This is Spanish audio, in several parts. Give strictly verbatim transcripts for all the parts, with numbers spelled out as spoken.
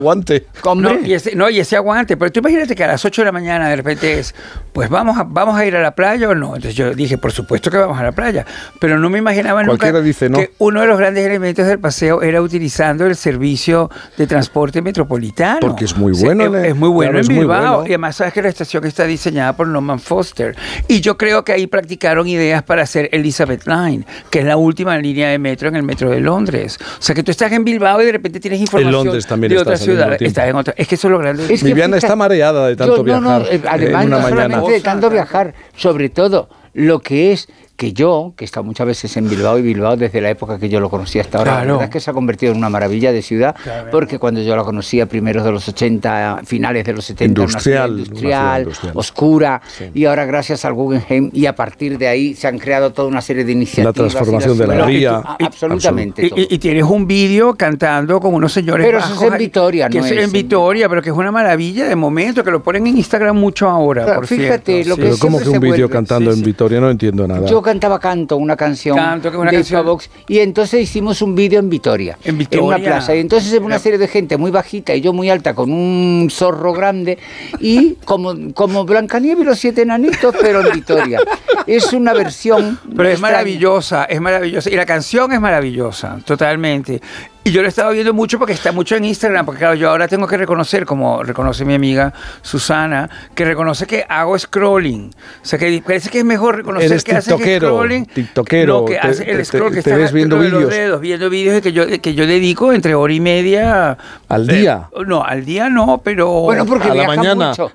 aguante. No y, ese, no, y ese aguante. Pero tú imagínate que a las ocho de la mañana de repente es, pues vamos a, vamos a ir a la playa o no. Entonces yo dije, por supuesto que vamos a la playa. Pero no me imaginaba Cualquiera nunca dice, ¿no? que uno de los grandes elementos del paseo era utilizando el servicio de transporte metropolitano. Porque es muy bueno. O sea, es, es muy bueno claro, en es muy Bilbao. bueno. Y además sabes que la estación está diseñada por Norman Foster. Y yo creo que ahí practicaron ideas para hacer Elizabeth Line, que es la última línea de metro en el metro de Londres. O sea que tú estás en Bilbao y de repente tienes información en Londres también de otra ciudad. Estás en otra. Es que eso es lo grande. Es que Viviana fíjate, está mareada de tanto yo, viajar. No, no, eh, además, en una no mañana. solamente de tanto viajar, sobre todo lo que es que yo, que he estado muchas veces en Bilbao, y Bilbao desde la época que yo lo conocí hasta ahora, claro. la verdad es que se ha convertido en una maravilla de ciudad, claro, porque cuando yo la conocía, primeros de los ochenta, finales de los setenta, industrial, una industrial, industrial, oscura, sí. Y ahora gracias al Guggenheim, y a partir de ahí se han creado toda una serie de iniciativas. La transformación de la ría. Absolutamente. Y, y, y tienes un vídeo cantando con unos señores pero eso es en Vitoria, que no es es en Vitoria, pero que es una maravilla de momento, que lo ponen en Instagram mucho ahora, claro, por fíjate, cierto. lo Sí. que Pero ¿cómo que un vídeo cantando sí, en sí. Vitoria? No entiendo nada. Yo cantaba canto, una canción Canto, que una de canción. Box, y entonces hicimos un vídeo en Vitoria, en Vitoria, en una plaza, y entonces una serie de gente muy bajita y yo muy alta con un zorro grande, y como, como Blancanieves y los siete enanitos, pero en Vitoria. Es una versión pero es extraña. maravillosa, es maravillosa, y la canción es maravillosa, totalmente. Y yo lo he estado viendo mucho porque está mucho en Instagram, porque claro, yo ahora tengo que reconocer, como reconoce mi amiga Susana, que reconoce que hago scrolling. O sea, que parece que es mejor reconocer Eres que haces scrolling. tiktokero, No, que te, hace el te, scroll, te, que te estás ves viendo de los vídeos. dedos, viendo vídeos que yo, que yo dedico entre hora y media. ¿Al día? Eh, no, al día no, pero... Bueno, porque a la viaja mañana. mucho.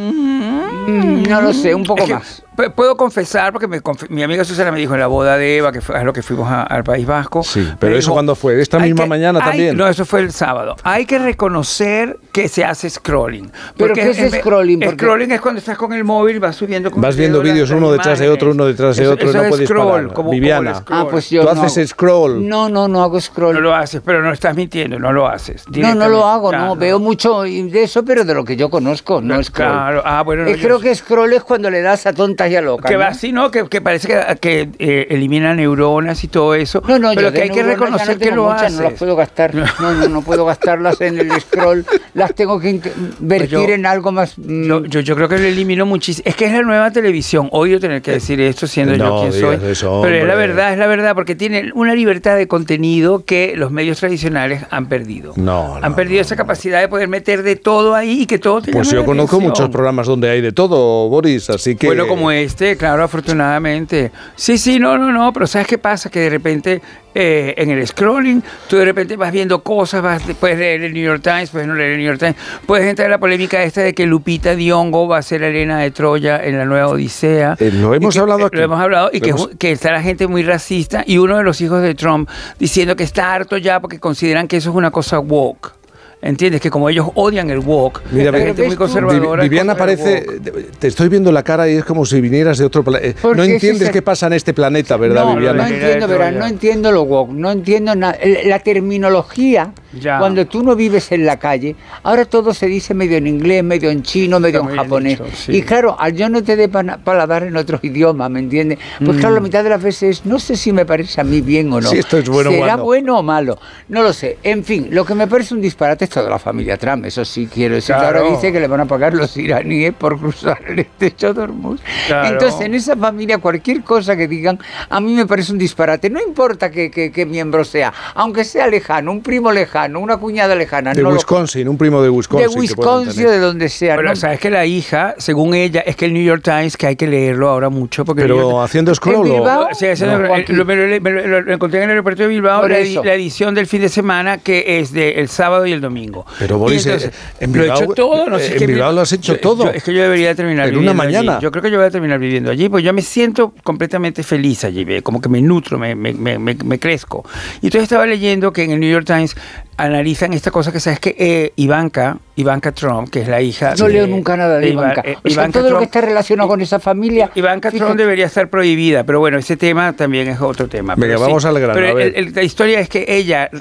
Mm, no lo sé, un poco es que, más. Puedo confesar, porque me, conf mi amiga Susana me dijo en la boda de Eva, que fue a lo que fuimos a, al País Vasco. Sí, pero eso dijo, ¿cuándo fue? ¿Esta misma que, mañana hay, también? No, eso fue el sábado. Hay que reconocer que se hace scrolling. ¿Pero qué es en, scrolling? Porque scrolling es cuando estás con el móvil, vas subiendo... Con vas viendo vídeos uno detrás de otro, uno detrás de eso, otro, eso no es puedes scroll, parar. como, Viviana, como ah, pues yo ¿tú no, haces scroll? No, no, no hago scroll. No lo haces, pero no estás mintiendo, no lo haces. No, no lo hago, claro. no. Veo mucho de eso, pero de lo que yo conozco, no, no scroll. Claro, ah, bueno. No, eh, creo que scroll es cuando le das a tontas y a locas. Que ¿no? va así, ¿no? Que, que parece que, que eh, elimina neuronas y todo eso. No, no, pero yo que hay que reconocer no que lo muchas, haces. No las puedo gastar. No, no, no puedo gastarlas en el scroll. Las tengo que invertir yo, en algo más. Mmm. Yo, yo, yo creo que lo elimino muchísimo. Es que es la nueva televisión. Odio tener que decir esto siendo no, yo quien soy. Eso, pero es la verdad, es la verdad, porque tiene una libertad de contenido que los medios tradicionales han perdido. No, no Han perdido no, esa no. capacidad de poder meter de todo ahí y que todo te Pues yo conozco atención. muchos programas donde hay de todo, Boris, así que... Bueno, como este, claro, afortunadamente. Sí, sí, no, no, no, pero ¿sabes qué pasa? Que de repente eh, en el scrolling, tú de repente vas viendo cosas, vas, puedes leer el New York Times, puedes no leer el New York Times, puedes entrar en la polémica esta de que Lupita Nyong'o va a ser Elena de Troya en la nueva Odisea. Eh, lo hemos que, hablado aquí. Lo hemos hablado, y que, hemos... que está la gente muy racista, y uno de los hijos de Trump diciendo que está harto ya porque consideran que eso es una cosa woke. ¿Entiendes? Que como ellos odian el woke, mira, la gente muy conservadora. Viviana parece, te estoy viendo la cara y es como si vinieras de otro planeta. No entiendes qué pasa en este planeta, ¿verdad, no, Viviana? No entiendo, ¿verdad? No entiendo lo woke, no entiendo nada. La terminología, ya. Cuando tú no vives en la calle, ahora todo se dice medio en inglés, medio en chino, medio Está en japonés. Dicho, sí. Y claro, al yo no te dé paladar en otro idioma, ¿me entiendes? Pues mm. claro, la mitad de las veces no sé si me parece a mí bien o no. Si esto es bueno o malo. ¿Será bueno o malo? No lo sé. En fin, lo que me parece un disparate es toda la familia Trump, eso sí quiero decir. Claro. Ahora dice que le van a pagar los iraníes por cruzar el estrecho de Hormuz. Claro. Entonces, en esa familia, cualquier cosa que digan, a mí me parece un disparate. No importa qué, qué, qué miembro sea, aunque sea lejano, un primo lejano, una cuñada lejana. De no Wisconsin, lo... un primo de Wisconsin. De Wisconsin o de donde sea. Bueno, ¿no? sabes que la hija, según ella, es que el New York Times, que hay que leerlo ahora mucho. Porque Pero York... haciendo scroll. O... Sí, haciendo... no, lo, lo, lo, lo, lo encontré en el aeropuerto de Bilbao, la, la edición del fin de semana, que es del de sábado y el domingo. Pero Boris, entonces, en Bilbao, lo he hecho todo, no sé en qué Bilbao lo has hecho yo, todo. Yo, es que yo debería terminar en viviendo una mañana. allí. Yo creo que yo voy a terminar viviendo allí, porque yo me siento completamente feliz allí, como que me nutro, me, me, me, me, me crezco. Y entonces estaba leyendo que en el New York Times analizan esta cosa que sabes que eh, Ivanka, Ivanka Trump, que es la hija... No de, leo nunca nada de Ivanka. Eh, o sea, Ivanka todo Trump, lo que está relacionado con esa familia... Ivanka fíjate. Trump debería estar prohibida, pero bueno, ese tema también es otro tema. Venga, pero vamos sí, al grano. Pero a ver. El, el, la historia es que ella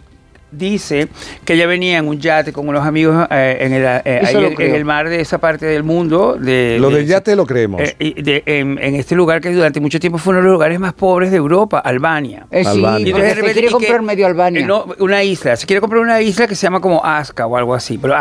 dice que ella venía en un yate con unos amigos eh, en, el, eh, ahí en, en el mar de esa parte del mundo. De, lo de, del yate lo creemos. Eh, de, en, en este lugar que durante mucho tiempo fue uno de los lugares más pobres de Europa, Albania. Eh, sí, Albania. porque se quiere comprar medio Albania. Eh, no, una isla, se quiere comprar una isla que se llama como Asca o algo así, pero